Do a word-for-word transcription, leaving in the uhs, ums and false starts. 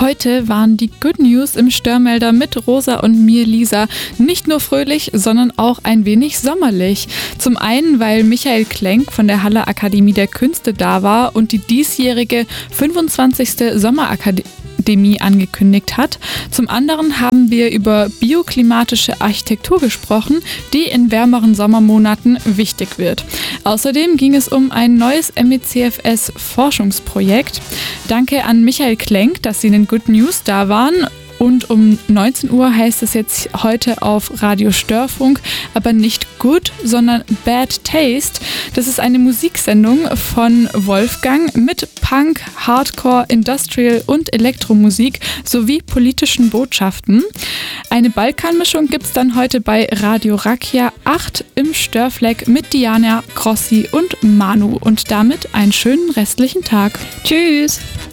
Heute waren die Good News im Störmelder mit Rosa und mir, Lisa, nicht nur fröhlich, sondern auch ein wenig sommerlich. Zum einen, weil Michael Klenk von der Haller Akademie der Künste da war und die diesjährige fünfundzwanzigste Sommerakademie angekündigt hat. Zum anderen haben wir über bioklimatische Architektur gesprochen, die in wärmeren Sommermonaten wichtig wird. Außerdem ging es um ein neues M E C F S-Forschungsprojekt. Danke an Michael Klenk, dass Sie in den Good News da waren. Und um neunzehn Uhr heißt es jetzt heute auf Radio Störfunk, aber nicht Good, sondern Bad Taste. Das ist eine Musiksendung von Wolfgang mit Punk, Hardcore, Industrial und Elektromusik sowie politischen Botschaften. Eine Balkanmischung gibt es dann heute bei Radio Rakia acht im Störfleck mit Diana, Grossi und Manu. Und damit einen schönen restlichen Tag. Tschüss!